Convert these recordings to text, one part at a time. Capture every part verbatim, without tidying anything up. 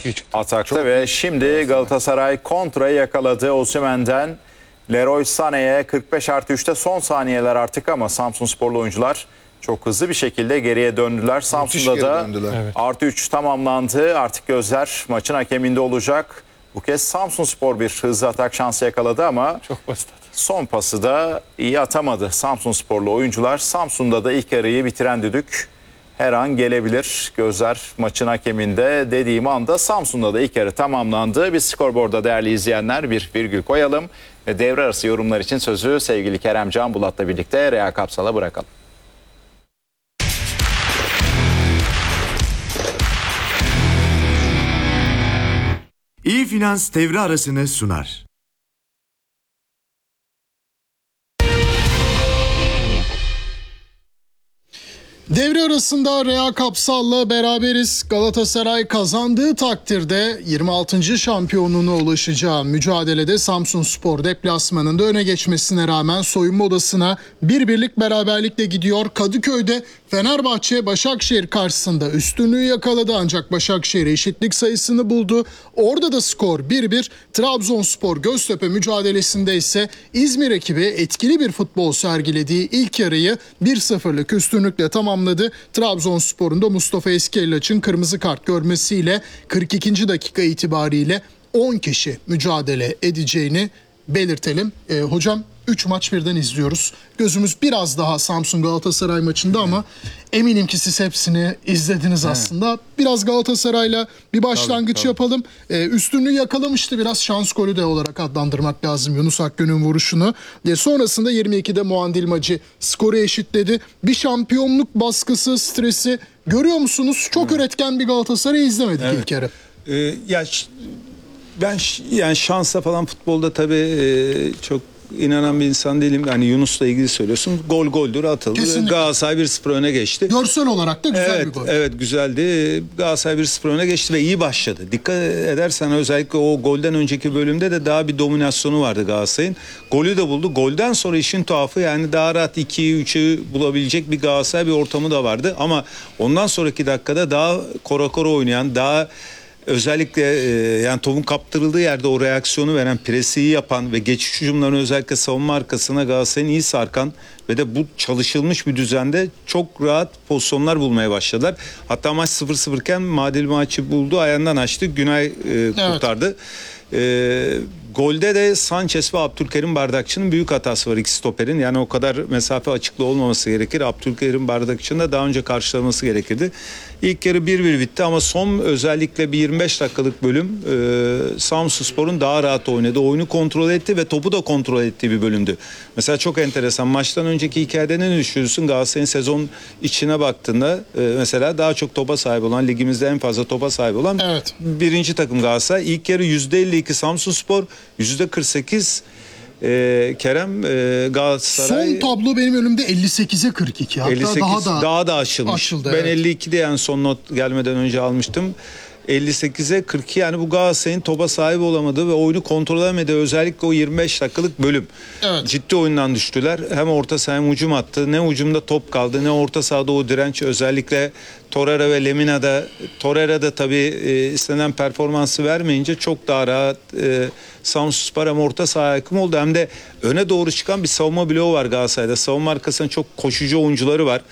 çok iyi çıktı. Atakta çok ve şimdi Galatasaray kontrayı yakaladı Osimhen'den. Leroy Sané'ye kırk beş artı üçte son saniyeler artık ama Samsunsporlu oyuncular çok hızlı bir şekilde geriye döndüler. Samsun'da geri da döndüler. Evet. artı üç tamamlandı. Artık gözler maçın hakeminde olacak. Bu kez Samsunspor bir hızlı atak şansı yakaladı ama Çok basit. son pası da iyi atamadı Samsunsporlu oyuncular. Samsun'da da ilk yarıyı bitiren düdük her an gelebilir. Gözler maçın hakeminde dediğim anda Samsun'da da ilk yarı tamamlandı. Biz skorboarda değerli izleyenler bir virgül koyalım. Ve devre arası yorumlar için sözü sevgili Kerem Can Bulat'la birlikte Rea Kapsal'a bırakalım. İyi Finans devre arasını sunar. Devre arasında Rea Kapsal'la beraberiz. Galatasaray kazandığı takdirde yirmi altıncı şampiyonluğuna ulaşacağı mücadelede Samsunspor deplasmanında öne geçmesine rağmen soyunma odasına bir birlik beraberlikle gidiyor. Kadıköy'de Fenerbahçe Başakşehir karşısında üstünlüğü yakaladı ancak Başakşehir eşitlik sayısını buldu. Orada da skor bir bir. Trabzonspor Göztepe mücadelesinde ise İzmir ekibi etkili bir futbol sergilediği ilk yarıyı bir sıfırlık üstünlükle tamamladı. Trabzonspor'un da Mustafa Eskellaç'ın kırmızı kart görmesiyle kırk ikinci dakika itibariyle on kişi mücadele edeceğini belirtelim. E, hocam üç maç birden izliyoruz. Gözümüz biraz daha Samsun Galatasaray maçında ama eminim ki siz hepsini izlediniz aslında. Biraz Galatasaray'la bir başlangıç Tabii, tabii. yapalım. Ee, üstünlüğü yakalamıştı, biraz şans golü de olarak adlandırmak lazım Yunus Akgün'ün vuruşunu. Ee, sonrasında yirmi ikide Muandil Maci skoru eşitledi. Bir şampiyonluk baskısı, stresi görüyor musunuz? Çok üretken bir Galatasaray izlemedik Evet. ilk yarı. Ee, ya ş- ben ş- yani şansa falan futbolda tabii e, çok inanan bir insan değilim. Yani Yunus'la ilgili söylüyorsun. Gol goldür, atıldı. Kesinlikle. Galatasaray bir sıfır öne geçti. Görsel olarak da güzel Evet, bir gol. evet güzeldi. Galatasaray bir sıfır öne geçti ve iyi başladı. Dikkat edersen özellikle o golden önceki bölümde de daha bir dominasyonu vardı Galatasaray'ın. Golü de buldu. Golden sonra işin tuhafı yani daha rahat ikiyi üçü bulabilecek bir Galatasaray bir ortamı da vardı. Ama ondan sonraki dakikada daha kora kora oynayan, daha özellikle e, yani topun kaptırıldığı yerde o reaksiyonu veren, presi iyi yapan ve geçiş hücumlarını özellikle savunma arkasına Galatasaray'ın iyi sarkan ve de bu çalışılmış bir düzende çok rahat pozisyonlar bulmaya başladılar. Hatta maç sıfır sıfır iken Muandil Maci buldu, ayağından açtı, Günay e, kurtardı. E, golde de Sanchez ve Abdülkerim Bardakçı'nın büyük hatası var, iki stoperin. Yani o kadar mesafe açıklığı olmaması gerekir. Abdülkerim Bardakçı'nın da daha önce karşılaması gerekirdi. İlk yarı bir bir bitti ama son özellikle bir yirmi beş dakikalık bölüm e, Samsunspor'un daha rahat oynadı. Oyunu kontrol etti ve topu da kontrol ettiği bir bölümdü. Mesela çok enteresan, maçtan önceki hikayede ne düşünüyorsun? Galatasaray'ın sezon içine baktığında e, mesela daha çok topa sahip olan, ligimizde en fazla topa sahip olan Evet. birinci takım Galatasaray. İlk yarı yüzde elli iki Samsunspor, yüzde kırk sekiz e, Kerem e, Galatasaray. Son tablo benim önümde elli sekize kırk iki. Hatta elli sekiz daha da daha da aşılmış. aşıldı, Ben evet. elli ikide yani son not gelmeden önce almıştım. elli sekize kırk iki yani bu Galatasaray'ın topa sahip olamadığı ve oyunu kontrol edemediği özellikle o yirmi beş dakikalık bölüm. Evet. Ciddi oyundan düştüler. Hem orta saha hem hücum attı. Ne hücumda top kaldı ne orta sahada o direnç, özellikle Torreira ve Lemina'da. Torreira da tabii e, istenen performansı vermeyince çok daha rahat e, Samsunspor hem orta saha hakim oldu hem de öne doğru çıkan bir savunma bloğu var Galatasaray'da. Savunma arkasında çok koşucu oyuncuları var.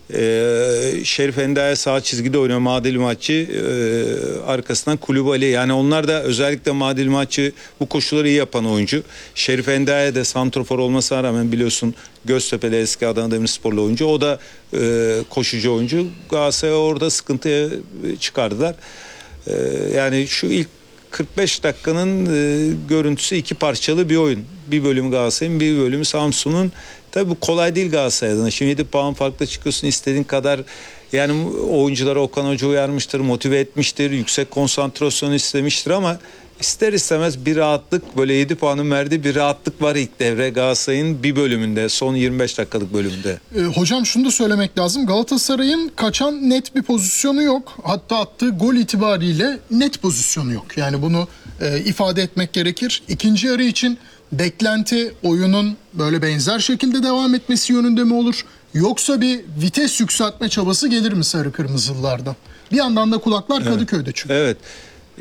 Ee, Şerif Endiaye sağ çizgide oynuyor, Muandil Maci e, arkasından Kulübali, yani onlar da özellikle Muandil Maci bu koşuları iyi yapan oyuncu. Şerif Endiaye de santrofor olmasına rağmen biliyorsun Göztepe'li, eski Adana Demirsporlu oyuncu, o da e, koşucu oyuncu. Galatasaray'ı orada sıkıntıya çıkardılar. E, yani şu ilk kırk beş dakikanın e, görüntüsü iki parçalı bir oyun. Bir bölüm Galatasaray'ın, bir bölümü Samsun'un. Tabii bu kolay değil Galatasaray adına. Şimdi yedi puan farklı çıkıyorsun, istediğin kadar yani oyuncuları Okan Hoca uyarmıştır, motive etmiştir, yüksek konsantrasyon istemiştir ama ister istemez bir rahatlık, böyle yedi puanın verdiği bir rahatlık var ilk devre Galatasaray'ın bir bölümünde, son yirmi beş dakikalık bölümünde. E, hocam şunu da söylemek lazım. Galatasaray'ın kaçan net bir pozisyonu yok. Hatta attığı gol itibariyle net pozisyonu yok. Yani bunu e, ifade etmek gerekir. İkinci yarı için beklenti oyunun böyle benzer şekilde devam etmesi yönünde mi olur? Yoksa bir vites yükseltme çabası gelir mi sarı kırmızılılardan? Bir yandan da kulaklar Kadıköy'de çünkü. Evet.